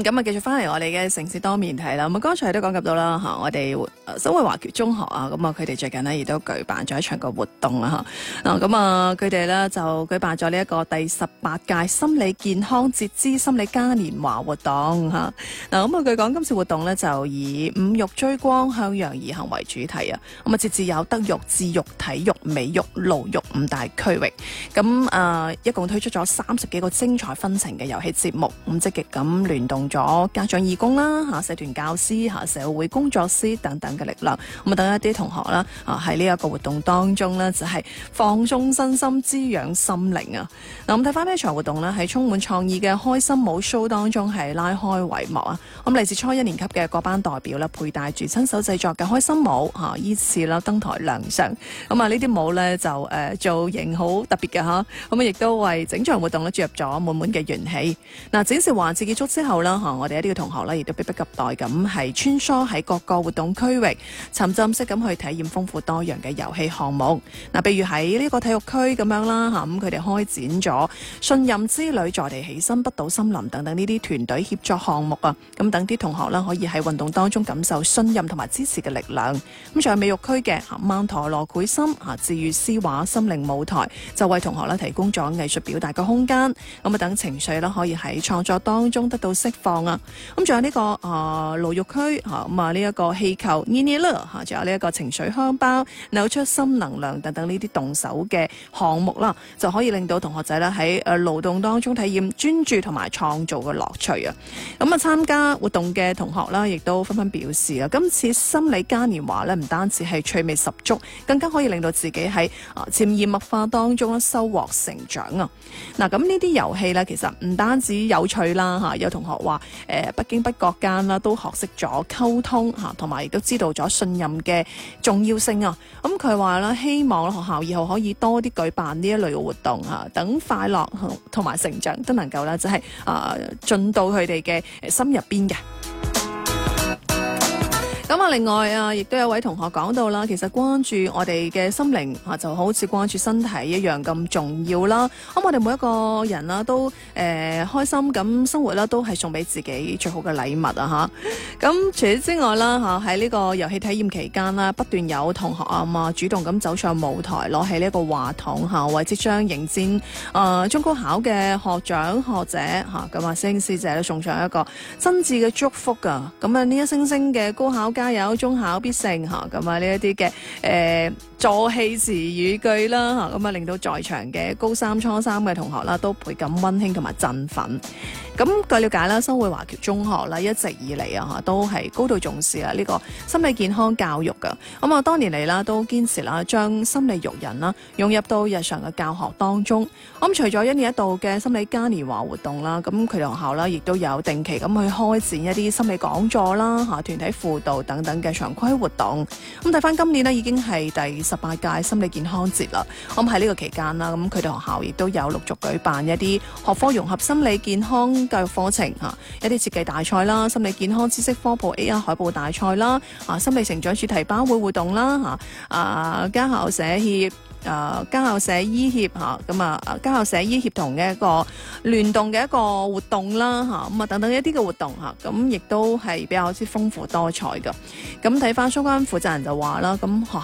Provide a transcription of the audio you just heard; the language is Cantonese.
咁啊，繼續翻嚟我哋嘅城市多面睇啦。咁啊，剛才都講及到啦嚇，我哋新會華僑中學啊，咁啊，佢哋最近呢亦都舉辦咗一場個活動啦嚇。咁啊，佢哋呢就舉辦咗呢一個第18屆心理健康節之心理嘉年華活動嚇。咁啊，據講今次活動呢就以五育追光向陽而行為主題啊。咁啊，節至有德育、智育、體育、美育、勞育5大區域。咁一共推出咗30幾個精彩紛呈嘅遊戲節目，咁積極咁聯動咗家長義工啦、社團教師、社會工作師等等嘅力量，咁啊等一啲同學啦喺呢一個活動當中呢，就係放鬆身心、滋養心靈啊！嗱，咁睇翻呢場活動呢，喺充滿創意嘅開心舞 show 當中係拉開帷幕啊！咁嚟自初1年級嘅各班代表啦，佩戴住親手製作嘅開心舞依次啦登台亮相，咁啊呢啲舞呢，就造型好特別嘅嚇，咁啊亦都為整場活動咧注入咗滿滿嘅元氣。嗱，展示環節結束之後啦，我哋一啲嘅同學咧亦都迫不及待咁係穿梭喺各個活動區域，沉浸式咁去體驗豐富多樣嘅遊戲項目。嗱，譬如喺呢個體育區咁樣啦，咁佢哋開展咗信任之旅、在地起身、不倒森林等等呢啲團隊協作項目啊，咁等啲同學啦可以喺運動當中感受信任同埋支持嘅力量。咁仲有美育區嘅曼陀羅繪心治癒詩畫心靈舞台，就為同學啦提供咗藝術表達嘅空間，咁啊等情緒啦可以喺創作當中得到釋放啊。咁仲有呢個勞育區咁啊呢一個氣球捏捏啦仲有呢一個情緒香包、扭出新能量等等呢啲動手嘅項目啦，就可以令到同學仔咧喺勞動當中體驗專注同埋創造嘅樂趣啊。咁啊參加活動嘅同學啦，亦都紛紛表示啊，今次心理嘉年華咧唔單止係趣味十足，更加可以令到自己喺潛移默化當中收穫成長啊。嗱，咁呢啲遊戲咧，其實唔單止有趣啦有同學話不經不覺間啦都學識咗溝通同埋亦都知道咗信任嘅重要性啊。咁佢話啦，希望學校以後可以多啲舉辦呢一類嘅活動等快樂同埋成長都能夠咧，就係進到佢哋嘅心入邊嘅。咁啊，另外亦都有位同學講到啦，其實關注我哋嘅心靈就好似關注身體一樣咁重要啦。咁我哋每一個人啦，都開心咁生活啦，都係送俾自己最好嘅禮物啊！咁除此之外啦，喺呢個遊戲體驗期間啦，不斷有同學主動咁走上舞台，攞起呢個話筒為即將迎戰中高考嘅學長學者咁師兄師姐咧送上一個真摯嘅祝福㗎。咁啊呢一聲聲嘅高考加油，中考必勝咁啊呢一啲嘅助氣詞語句啦咁啊令到在場嘅高3、初3嘅同學啦都倍感溫馨同埋振奮。咁據了解啦，新會華僑中學啦一直以嚟都係高度重視呢個心理健康教育㗎。咁啊多年嚟啦都堅持啦將心理育人啦融入到日常嘅教學當中。咁除咗1年1度嘅心理嘉年華活動啦，咁佢哋學校啦亦都有定期咁去開展一啲心理講座啦團體輔導等等嘅常規活動。咁睇翻今年呢已經係第18屆心理健康節啦。咁喺呢個期間啦，咁佢哋學校亦都有陸續舉辦一啲學科融合心理健康教育課程一啲設計大賽啦、心理健康知識科普 AR 海報大賽啦、心理成長主題班會活動啦、家校社協家校社醫協家校社醫協同嘅一個聯動嘅一個活動啦咁等等一啲嘅活動咁亦都係比較之豐富多彩㗎。咁睇翻相關負責人就話啦，咁學